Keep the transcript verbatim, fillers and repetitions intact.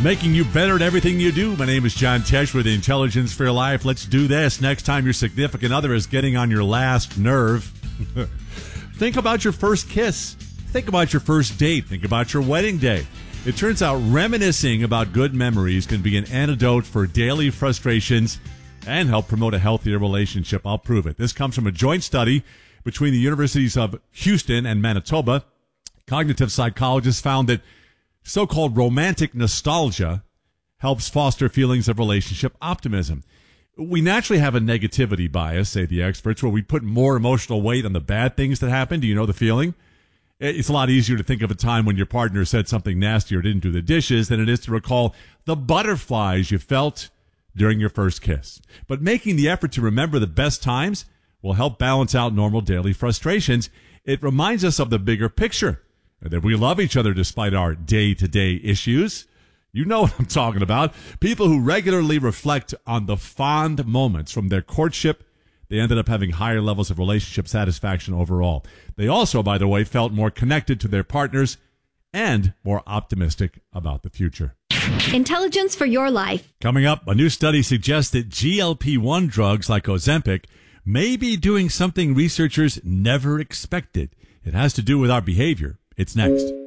Making you better at everything you do. My name is John Tesh with Intelligence for Your Life. Let's do this. Next time your significant other is getting on your last nerve, think about your first kiss. Think about your first date. Think about your wedding day. It turns out reminiscing about good memories can be an antidote for daily frustrations and help promote a healthier relationship. I'll prove it. This comes from a joint study between the universities of Houston and Manitoba. Cognitive psychologists found that so-called romantic nostalgia helps foster feelings of relationship optimism. We naturally have a negativity bias, say the experts, where we put more emotional weight on the bad things that happen. Do you know the feeling? It's a lot easier to think of a time when your partner said something nasty or didn't do the dishes than it is to recall the butterflies you felt during your first kiss. But making the effort to remember the best times will help balance out normal daily frustrations. It reminds us of the bigger picture, that we love each other despite our day-to-day issues. You know what I'm talking about. People who regularly reflect on the fond moments from their courtship, they ended up having higher levels of relationship satisfaction overall. They also, by the way, felt more connected to their partners and more optimistic about the future. Intelligence for Your Life. Coming up, a new study suggests that G L P one drugs like Ozempic may be doing something researchers never expected. It has to do with our behavior. It's next.